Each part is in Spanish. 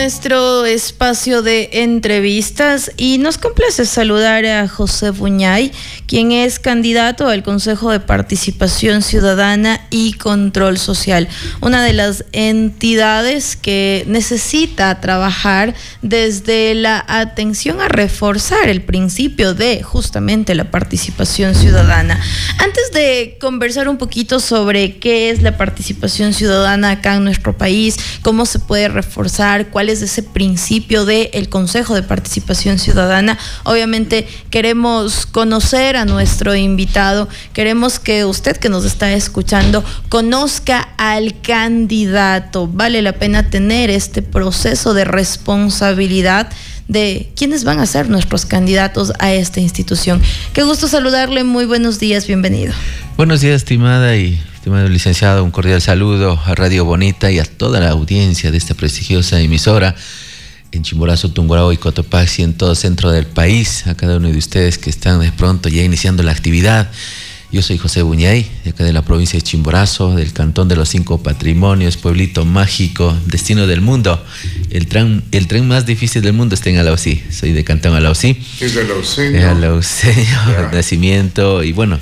nuestro espacio de entrevistas y nos complace saludar a José Buñay, quien es candidato al Consejo de Participación Ciudadana y Control Social, una de las entidades que necesita trabajar desde la atención a reforzar el principio de justamente la participación ciudadana. Antes de conversar un poquito sobre qué es la participación ciudadana acá en nuestro país, cómo se puede reforzar, cuál es ese principio del Consejo de Participación Ciudadana. Obviamente queremos conocer a nuestro invitado, queremos que usted que nos está escuchando conozca al candidato. Vale la pena tener este proceso de responsabilidad de quiénes van a ser nuestros candidatos a esta institución. Qué gusto saludarle, muy buenos días, bienvenido. Buenos días, estimado licenciado, un cordial saludo a Radio Bonita y a toda la audiencia de esta prestigiosa emisora en Chimborazo, Tungurahua y Cotopaxi, en todo el centro del país, a cada uno de ustedes que están de pronto ya iniciando la actividad. Yo soy José Buñay, de acá de la provincia de Chimborazo, del Cantón de los 5 Patrimonios, pueblito mágico, destino del mundo. El tren más difícil del mundo está en Alausí. Soy de Cantón Alausí. Es de Alauseño. Alauseño, nacimiento, y bueno,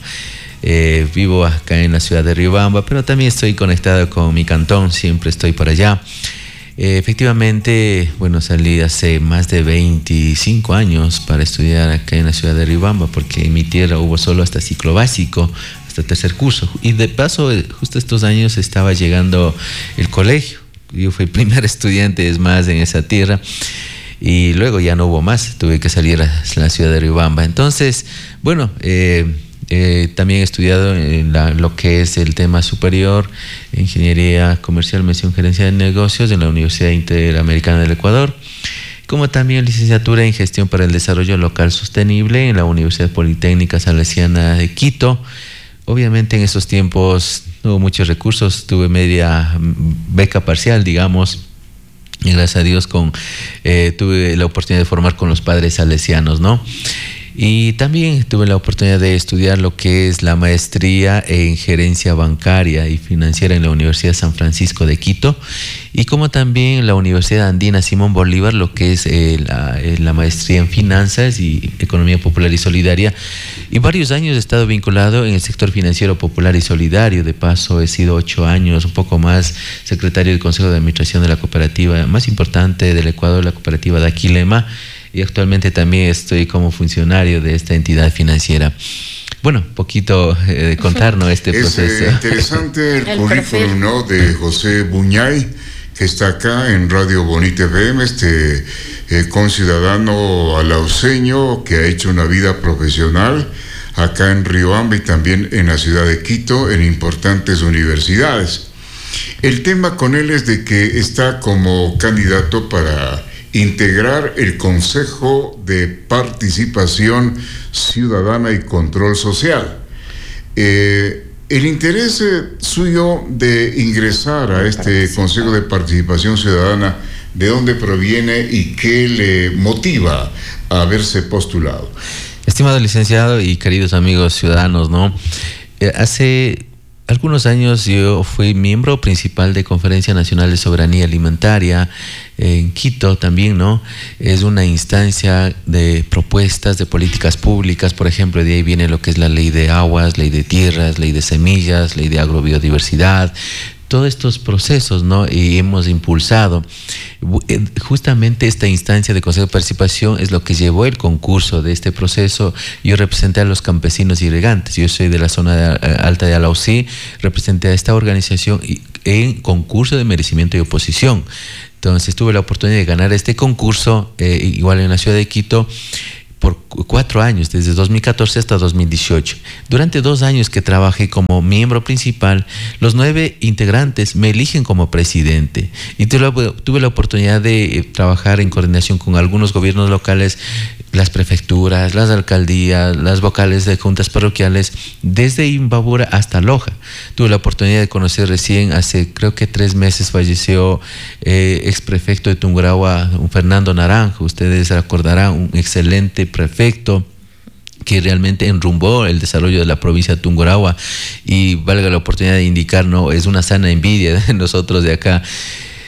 vivo acá en la ciudad de Riobamba, pero también estoy conectado con mi cantón, siempre estoy por allá. Efectivamente, bueno, salí hace más de 25 años para estudiar acá en la ciudad de Riobamba, porque en mi tierra hubo solo hasta ciclo básico, hasta tercer curso. Y de paso, justo estos años estaba llegando el colegio. Yo fui el primer estudiante, es más, en esa tierra. Y luego ya no hubo más, tuve que salir a la ciudad de Riobamba. Entonces, bueno, también he estudiado en lo que es el tema superior, Ingeniería Comercial, Mención Gerencia de Negocios en la Universidad Interamericana del Ecuador, como también licenciatura en Gestión para el Desarrollo Local Sostenible en la Universidad Politécnica Salesiana de Quito. Obviamente en esos tiempos no hubo muchos recursos, tuve media beca parcial, digamos, y gracias a Dios tuve la oportunidad de formar con los padres salesianos, ¿no? Y también tuve la oportunidad de estudiar lo que es la maestría en gerencia bancaria y financiera en la Universidad San Francisco de Quito, y como también en la Universidad Andina Simón Bolívar, lo que es la maestría en finanzas y economía popular y solidaria. Y varios años he estado vinculado en el sector financiero popular y solidario. De paso he sido 8 años, un poco más, secretario del Consejo de Administración de la cooperativa más importante del Ecuador, la cooperativa de Aquilema. Y actualmente también estoy como funcionario de esta entidad financiera. Bueno, poquito de contarnos este proceso. Es interesante el currículum, ¿no?, de José Buñay, que está acá en Radio Bonita FM, conciudadano alauseño que ha hecho una vida profesional acá en Riobamba y también en la ciudad de Quito, en importantes universidades. El tema con él es de que está como candidato para integrar el Consejo de Participación Ciudadana y Control Social. El interés suyo de ingresar a este Consejo de Participación Ciudadana, ¿de dónde proviene y qué le motiva a haberse postulado? Estimado licenciado y queridos amigos ciudadanos, ¿no? Hace algunos años yo fui miembro principal de Conferencia Nacional de Soberanía Alimentaria en Quito también, ¿no? Es una instancia de propuestas de políticas públicas, por ejemplo, de ahí viene lo que es la ley de aguas, ley de tierras, ley de semillas, ley de agrobiodiversidad, todos estos procesos, ¿no? Y hemos impulsado. Justamente esta instancia de Consejo de Participación es lo que llevó el concurso de este proceso. Yo representé a los campesinos irrigantes, yo soy de la zona alta de Alausí, representé a esta organización en concurso de merecimiento y oposición. Entonces tuve la oportunidad de ganar este concurso, igual en la ciudad de Quito, por 4 años, desde 2014 hasta 2018. Durante 2 años que trabajé como miembro principal, los 9 integrantes me eligen como presidente. Y tuve la oportunidad de trabajar en coordinación con algunos gobiernos locales, las prefecturas, las alcaldías, las vocales de juntas parroquiales, desde Imbabura hasta Loja. Tuve la oportunidad de conocer recién, hace creo que 3 meses, falleció exprefecto de Tungurahua, Fernando Naranjo. Ustedes recordarán, un excelente prefecto que realmente enrumbó el desarrollo de la provincia de Tungurahua, y valga la oportunidad de indicar, no es una sana envidia de nosotros de acá.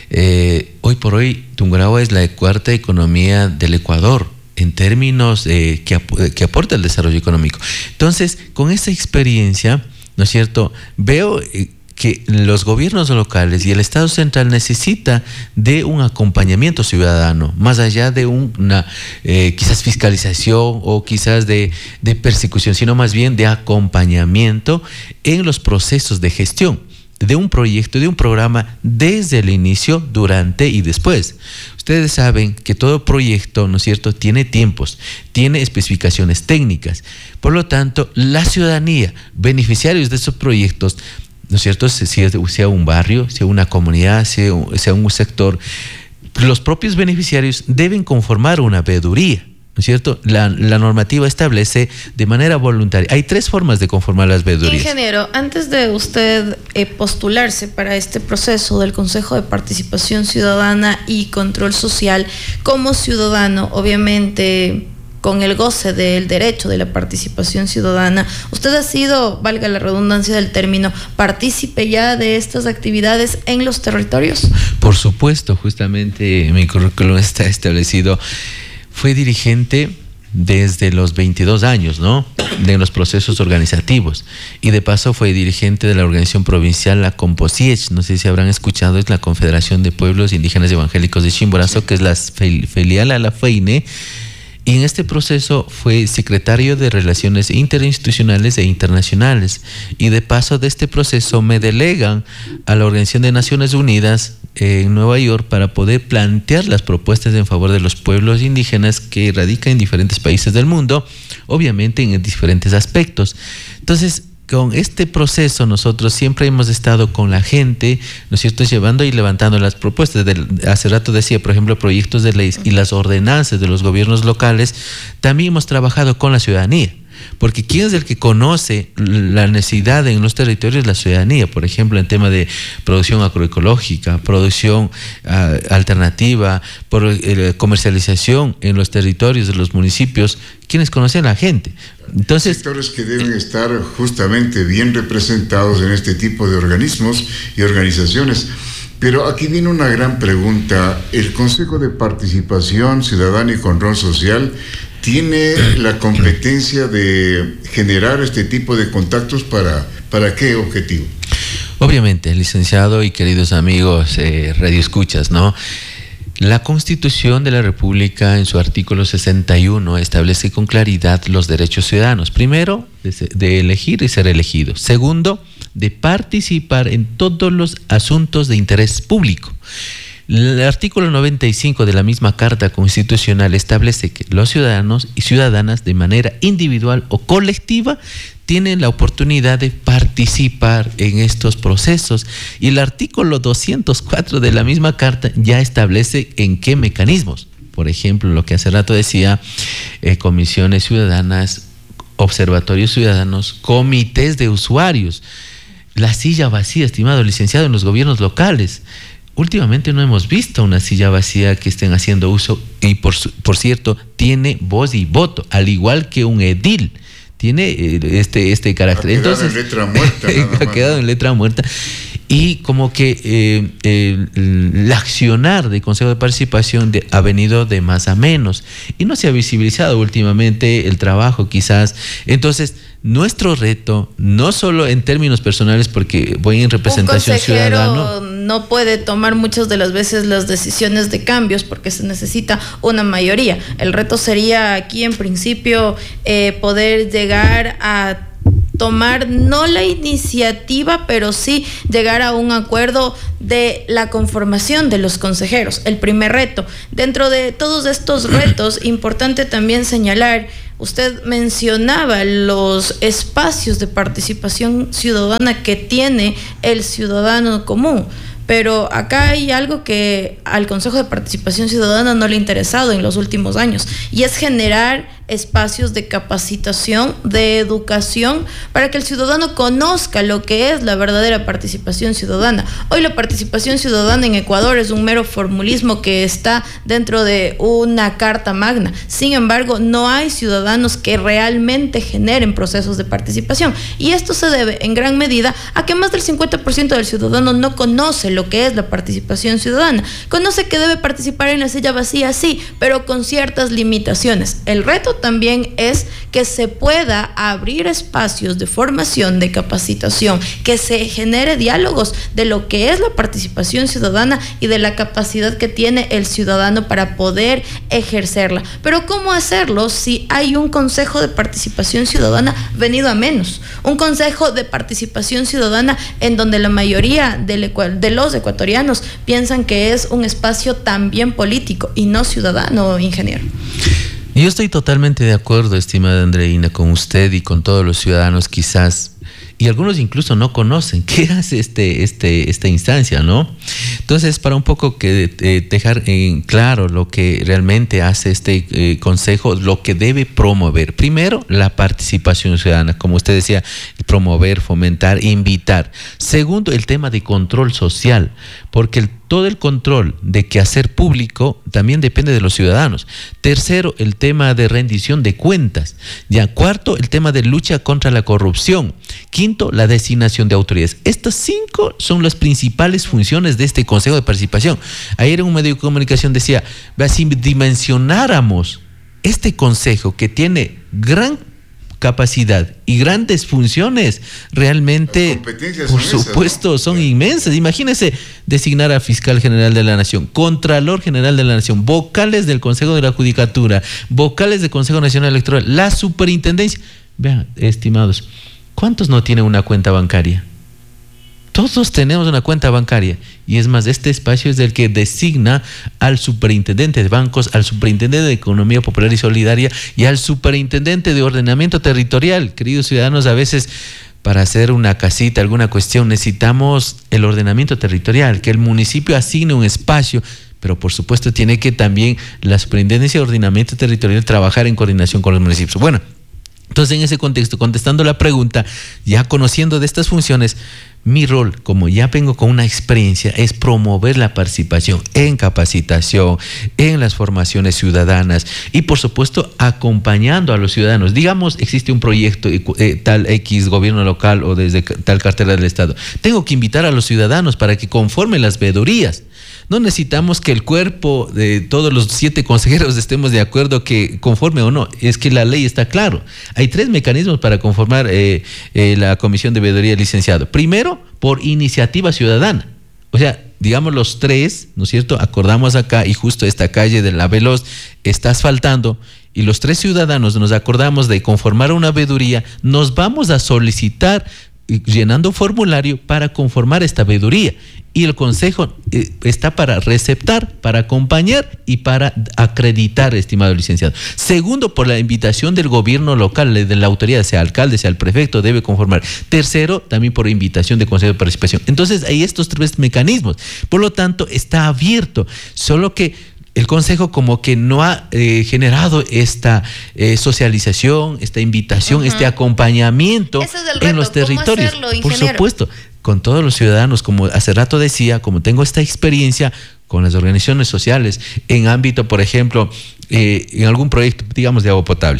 Hoy por hoy Tungurahua es la cuarta economía del Ecuador en términos que aporta el desarrollo económico. Entonces, con esta experiencia, ¿no es cierto?, veo que los gobiernos locales y el Estado central necesita de un acompañamiento ciudadano, más allá de una quizás fiscalización o quizás de persecución, sino más bien de acompañamiento en los procesos de gestión de un proyecto, de un programa desde el inicio, durante y después. Ustedes saben que todo proyecto, ¿no es cierto?, tiene tiempos, tiene especificaciones técnicas. Por lo tanto, la ciudadanía, beneficiarios de esos proyectos, ¿no es cierto?, sea un barrio, sea una comunidad, sea un sector, los propios beneficiarios deben conformar una veeduría, ¿no es cierto? La normativa establece de manera voluntaria. Hay 3 formas de conformar las veedurías. Ingeniero, antes de usted postularse para este proceso del Consejo de Participación Ciudadana y Control Social, como ciudadano, obviamente con el goce del derecho de la participación ciudadana, ¿usted ha sido, valga la redundancia del término, partícipe ya de estas actividades en los territorios? Por supuesto, justamente mi currículum está establecido. Fue dirigente desde los 22 años, ¿no?, de los procesos organizativos. Y de paso fue dirigente de la organización provincial, la Composiech, no sé si habrán escuchado, es la Confederación de Pueblos Indígenas Evangélicos de Chimborazo, que es la filial a la FEINE. Y en este proceso fue secretario de Relaciones Interinstitucionales e Internacionales. Y de paso de este proceso me delegan a la Organización de Naciones Unidas en Nueva York para poder plantear las propuestas en favor de los pueblos indígenas que radican en diferentes países del mundo, obviamente en diferentes aspectos. Entonces, con este proceso nosotros siempre hemos estado con la gente, ¿no es cierto?, llevando y levantando las propuestas. Hace rato decía, por ejemplo, proyectos de leyes y las ordenanzas de los gobiernos locales. También hemos trabajado con la ciudadanía, porque ¿quién es el que conoce la necesidad en los territorios? La ciudadanía. Por ejemplo, en tema de producción agroecológica, producción alternativa, comercialización en los territorios de los municipios, ¿quiénes conocen a la gente? Entonces, sectores que deben estar justamente bien representados en este tipo de organismos y organizaciones. Pero aquí viene una gran pregunta. ¿El Consejo de Participación Ciudadana y Control Social tiene la competencia de generar este tipo de contactos para qué objetivo? Obviamente, licenciado y queridos amigos radioescuchas, ¿no? La Constitución de la República, en su artículo 61, establece con claridad los derechos ciudadanos. Primero, de elegir y ser elegidos. Segundo, de participar en todos los asuntos de interés público. El artículo 95 de la misma Carta Constitucional establece que los ciudadanos y ciudadanas, de manera individual o colectiva, tienen la oportunidad de participar en estos procesos. Y el artículo 204 de la misma Carta ya establece en qué mecanismos. Por ejemplo, lo que hace rato decía, comisiones ciudadanas, observatorios ciudadanos, comités de usuarios. La silla vacía, estimado licenciado, en los gobiernos locales. Últimamente no hemos visto una silla vacía que estén haciendo uso, y por cierto, tiene voz y voto, al igual que un edil. Tiene este carácter. Entonces, en letra muerta. Ha quedado en letra muerta. Y como que el accionar del Consejo de Participación ha venido de más a menos. Y no se ha visibilizado últimamente el trabajo, quizás. Entonces, nuestro reto, no solo en términos personales, porque voy en representación ciudadana. No puede tomar muchas de las veces las decisiones de cambios porque se necesita una mayoría. El reto sería aquí, en principio, poder llegar a tomar no la iniciativa, pero sí llegar a un acuerdo de la conformación de los consejeros. El primer reto. Dentro de todos estos retos, importante también señalar, usted mencionaba los espacios de participación ciudadana que tiene el ciudadano común. Pero acá hay algo que al Consejo de Participación Ciudadana no le ha interesado en los últimos años, y es generar espacios de capacitación, de educación, para que el ciudadano conozca lo que es la verdadera participación ciudadana. Hoy la participación ciudadana en Ecuador es un mero formulismo que está dentro de una carta magna. Sin embargo, no hay ciudadanos que realmente generen procesos de participación. Y esto se debe en gran medida a que más del 50% del ciudadano no conoce lo que es la participación ciudadana. Conoce que debe participar en la silla vacía, sí, pero con ciertas limitaciones. El reto también es que se pueda abrir espacios de formación, de capacitación, que se genere diálogos de lo que es la participación ciudadana y de la capacidad que tiene el ciudadano para poder ejercerla. Pero ¿cómo hacerlo si hay un consejo de participación ciudadana venido a menos? Un consejo de participación ciudadana en donde la mayoría de los ecuatorianos piensan que es un espacio también político y no ciudadano, ingeniero. Yo estoy totalmente de acuerdo, estimada Andreina, con usted y con todos los ciudadanos quizás, y algunos incluso no conocen qué hace esta instancia, ¿no? Entonces, para un poco que dejar en claro lo que realmente hace este consejo, lo que debe promover. Primero, la participación ciudadana, como usted decía, promover, fomentar, invitar. Segundo, el tema de control social, porque todo el control de quehacer público también depende de los ciudadanos. Tercero, el tema de rendición de cuentas. Ya, cuarto, el tema de lucha contra la corrupción. Quinto, la designación de autoridades. Estas 5 son las principales funciones de este Consejo de Participación. Ayer en un medio de comunicación decía, si dimensionáramos este consejo que tiene gran capacidad y grandes funciones, realmente, por supuesto, son inmensas. Imagínense designar a Fiscal General de la Nación, Contralor General de la Nación, vocales del Consejo de la Judicatura, vocales del Consejo Nacional Electoral, la Superintendencia. Vean, estimados, ¿cuántos no tienen una cuenta bancaria? Todos tenemos una cuenta bancaria, y es más, este espacio es el que designa al superintendente de bancos, al superintendente de Economía Popular y Solidaria y al superintendente de Ordenamiento Territorial. Queridos ciudadanos, a veces para hacer una casita, alguna cuestión, necesitamos el ordenamiento territorial, que el municipio asigne un espacio, pero por supuesto tiene que también la Superintendencia de Ordenamiento Territorial trabajar en coordinación con los municipios. Bueno, entonces en ese contexto, contestando la pregunta, ya conociendo de estas funciones, mi rol, como ya vengo con una experiencia, es promover la participación en capacitación, en las formaciones ciudadanas y, por supuesto, acompañando a los ciudadanos. Digamos, existe un proyecto tal X gobierno local o desde tal cartera del Estado. Tengo que invitar a los ciudadanos para que conformen las veedurías. No necesitamos que el cuerpo de todos los 7 consejeros estemos de acuerdo que conforme o no. Es que la ley está claro. Hay 3 mecanismos para conformar la comisión de veeduría, licenciado. Primero, por iniciativa ciudadana. O sea, digamos los 3, ¿no es cierto? Acordamos acá y justo esta calle de La Veloz está asfaltando y los 3 ciudadanos nos acordamos de conformar una veeduría, nos vamos a solicitar llenando un formulario para conformar esta veeduría. Y el consejo está para receptar, para acompañar y para acreditar, estimado licenciado. Segundo, por la invitación del gobierno local, de la autoridad, sea alcalde, sea el prefecto, debe conformar. Tercero, también por invitación de consejo de participación. Entonces, hay estos 3 mecanismos. Por lo tanto, está abierto. Solo que el consejo como que no ha generado esta socialización, esta invitación, este acompañamiento en los territorios. ¿Cómo hacerlo, por supuesto, con todos los ciudadanos, como hace rato decía, como tengo esta experiencia con las organizaciones sociales en ámbito, por ejemplo, en algún proyecto, digamos, de agua potable.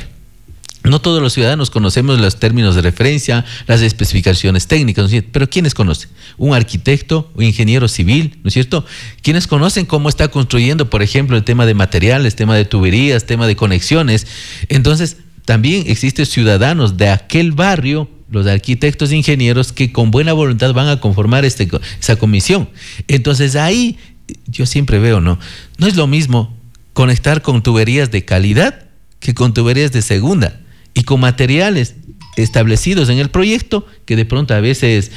No todos los ciudadanos conocemos los términos de referencia, las especificaciones técnicas, ¿no es cierto? Pero ¿quiénes conocen? Un arquitecto, un ingeniero civil, ¿no es cierto? ¿Quiénes conocen cómo está construyendo, por ejemplo, el tema de materiales, tema de tuberías, tema de conexiones? Entonces, también existen ciudadanos de aquel barrio, los arquitectos e ingenieros, que con buena voluntad van a conformar esa comisión. Entonces, ahí yo siempre veo, ¿no? No es lo mismo conectar con tuberías de calidad que con tuberías de segunda. Y con materiales establecidos en el proyecto, que de pronto a veces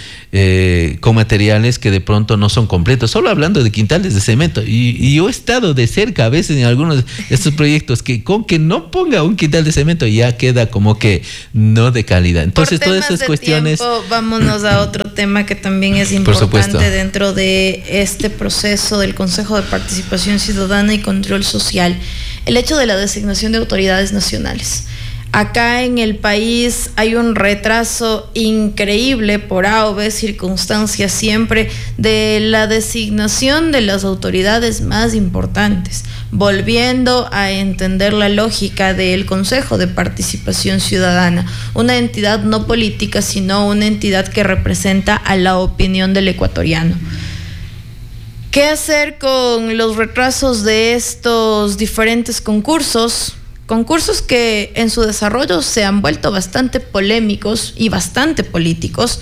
con materiales que de pronto no son completos, solo hablando de quintales de cemento. Y yo he estado de cerca a veces en algunos de estos proyectos que con que no ponga un quintal de cemento ya queda como que no de calidad. Entonces, todas esas cuestiones... Vámonos a otro tema que también es importante dentro de este proceso del Consejo de Participación Ciudadana y Control Social. el hecho de la designación de autoridades nacionales. Acá en el país hay un retraso increíble por A o B circunstancias siempre de la designación de las autoridades más importantes, volviendo a entender la lógica del Consejo de Participación Ciudadana, una entidad no política, sino una entidad que representa a la opinión del ecuatoriano. ¿Qué hacer con los retrasos de estos diferentes concursos? Concursos que en su desarrollo se han vuelto bastante polémicos y bastante políticos.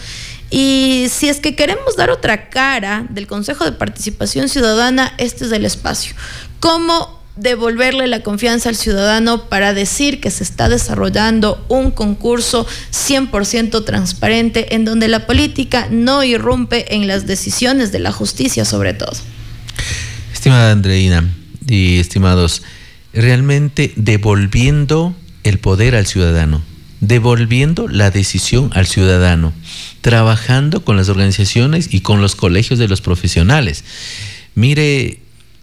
Y si es que queremos dar otra cara del Consejo de Participación Ciudadana, este es el espacio. ¿Cómo devolverle la confianza al ciudadano para decir que se está desarrollando un concurso 100% transparente en donde la política no irrumpe en las decisiones de la justicia sobre todo? Estimada Andreina y estimados, realmente devolviendo el poder al ciudadano, devolviendo la decisión al ciudadano, trabajando con las organizaciones y con los colegios de los profesionales. Mire,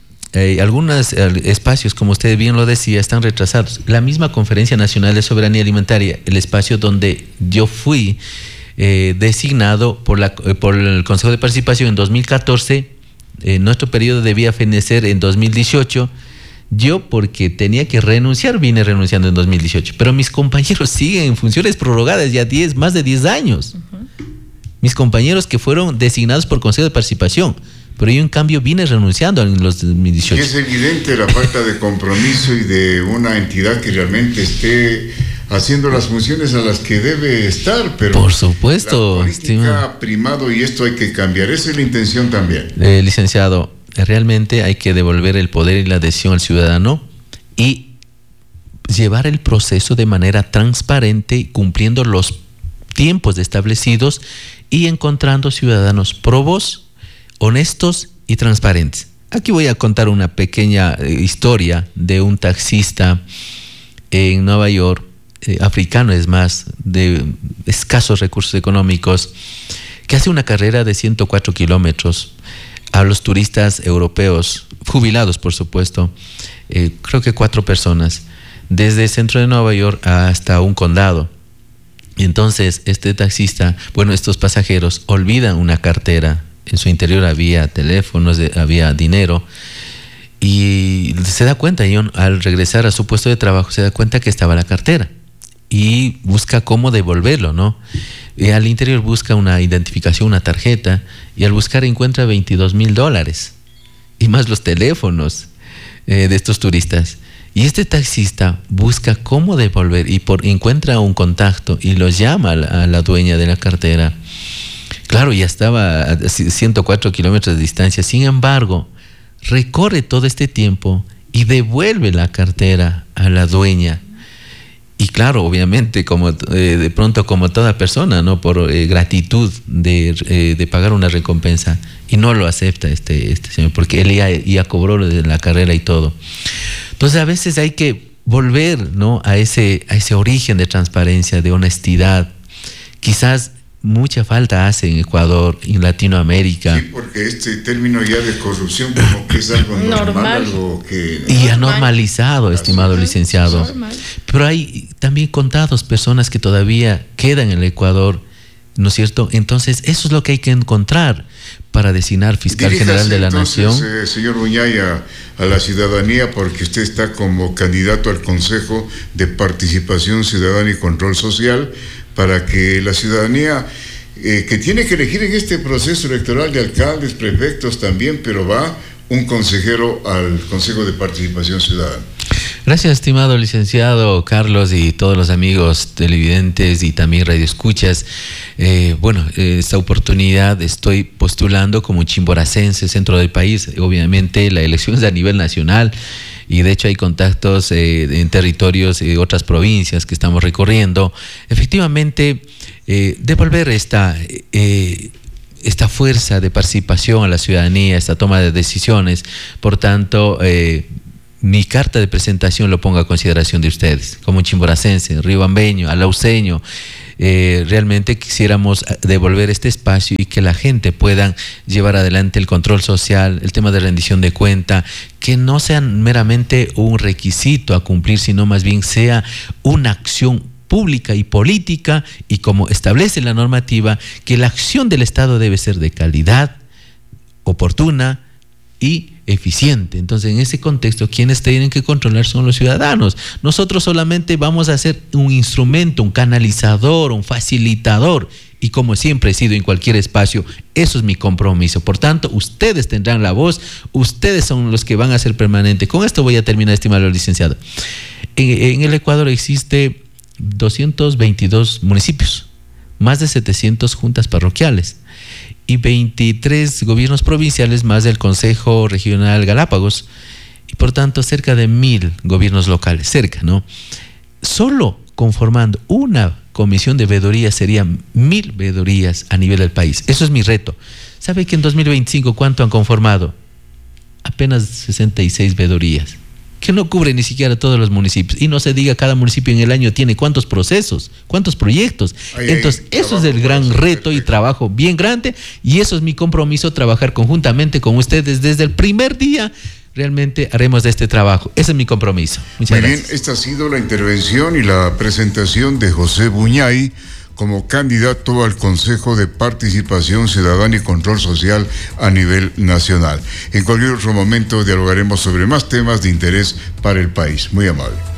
algunos espacios, como usted bien lo decía, están retrasados. La misma Conferencia Nacional de Soberanía Alimentaria, el espacio donde yo fui designado por el Consejo de Participación en 2014, nuestro periodo debía fenecer en 2018. Yo, porque tenía que renunciar, vine renunciando en 2018, pero mis compañeros siguen en funciones prorrogadas ya más de 10 años. Mis compañeros que fueron designados por Consejo de Participación, pero yo en cambio vine renunciando en los 2018. Es evidente la falta de compromiso y de una entidad que realmente esté haciendo las funciones a las que debe estar, pero por supuesto, la política ha primado y esto hay que cambiar. Esa es la intención también. Licenciado, realmente hay que devolver el poder y la decisión al ciudadano y llevar el proceso de manera transparente, cumpliendo los tiempos establecidos y encontrando ciudadanos probos, honestos y transparentes. Aquí voy a contar una pequeña historia de un taxista en Nueva York, africano es más, de escasos recursos económicos, que hace una carrera de 104 kilómetros a los turistas europeos, jubilados por supuesto, creo que 4 personas, desde el centro de Nueva York hasta un condado. Entonces este taxista, estos pasajeros olvidan una cartera, en su interior había teléfonos, había dinero, y se da cuenta, y al regresar a su puesto de trabajo se da cuenta que estaba la cartera y busca cómo devolverlo, ¿no? Y al interior busca una identificación, una tarjeta, y al buscar encuentra $22,000 y más los teléfonos de estos turistas. Y este taxista busca cómo devolver y encuentra un contacto y los llama a la dueña de la cartera. Claro, ya estaba a 104 kilómetros de distancia, sin embargo, recorre todo este tiempo y devuelve la cartera a la dueña. Y claro, obviamente, de pronto como toda persona, ¿no? Por gratitud de pagar una recompensa, y no lo acepta este señor, porque él ya cobró lo de la carrera y todo. Entonces a veces hay que volver, ¿no? a ese origen de transparencia, de honestidad. Quizás mucha falta hace en Ecuador, en Latinoamérica. Sí, porque este término ya de corrupción como que es algo normal. Algo que... Y ha normalizado, estimado licenciado. Pero hay también contados personas que todavía quedan en el Ecuador, ¿no es cierto? Entonces, eso es lo que hay que encontrar para designar fiscal general de la nación. Señor Buñay, a la ciudadanía, porque usted está como candidato al Consejo de Participación Ciudadana y Control Social, para que la ciudadanía, que tiene que elegir en este proceso electoral de alcaldes, prefectos también, pero va un consejero al Consejo de Participación Ciudadana. Gracias, estimado licenciado Carlos, y todos los amigos televidentes y también radioescuchas. Esta oportunidad estoy postulando como chimboracense, centro del país. Obviamente la elección es a nivel nacional y de hecho hay contactos en territorios de otras provincias que estamos recorriendo. Efectivamente, devolver esta fuerza de participación a la ciudadanía, esta toma de decisiones. Por tanto, mi carta de presentación lo pongo a consideración de ustedes, como un chimboracense, riobambeño, alauceño. Realmente quisiéramos devolver este espacio y que la gente pueda llevar adelante el control social, el tema de rendición de cuenta, que no sean meramente un requisito a cumplir, sino más bien sea una acción pública y política, y como establece la normativa, que la acción del Estado debe ser de calidad, oportuna y eficiente. Entonces, en ese contexto, quienes tienen que controlar son los ciudadanos. Nosotros solamente vamos a ser un instrumento, un canalizador, un facilitador, y como siempre he sido en cualquier espacio, eso es mi compromiso. Por tanto, ustedes tendrán la voz, ustedes son los que van a ser permanentes. Con esto voy a terminar, estimado licenciado. En el Ecuador existe 222 municipios, más de 700 juntas parroquiales y 23 gobiernos provinciales, más del Consejo Regional Galápagos, y por tanto cerca de 1000 gobiernos locales, cerca, ¿no? Solo conformando una comisión de veeduría serían 1000 veedurías a nivel del país. Eso es mi reto. ¿Sabe que en 2025 cuánto han conformado? Apenas 66 veedurías, que no cubre ni siquiera todos los municipios. Y no se diga, cada municipio en el año tiene cuántos procesos, cuántos proyectos. Entonces, eso es el gran reto y trabajo bien grande, y eso es mi compromiso, trabajar conjuntamente con ustedes desde el primer día. Realmente haremos de este trabajo. Ese es mi compromiso. Muchas gracias. Muy bien, esta ha sido la intervención y la presentación de José Buñay como candidato al Consejo de Participación Ciudadana y Control Social a nivel nacional. En cualquier otro momento dialogaremos sobre más temas de interés para el país. Muy amable.